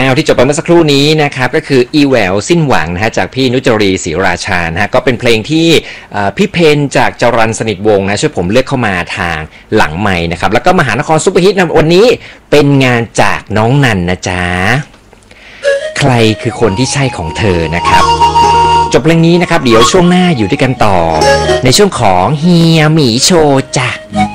แล้วที่จบไปเมื่อสักครู่นี้นะครับก็คืออีแหววสิ้นหวังนะฮะจากพี่นุจรีศรีราชานะฮะก็เป็นเพลงที่พี่เพนจากจรัญสนิทวงศ์นะช่วยผมเลือกเข้ามาทางหลังไมค์นะครับแล้วก็มหานครซุปเปอร์ฮิตนะวันนี้เป็นงานจากน้องนันนะจ๊ะใครคือคนที่ใช่ของเธอนะครับจบเพลงนี้นะครับเดี๋ยวช่วงหน้าอยู่ด้วยกันต่อในช่วงของเฮียหมีโชว์จ้ะ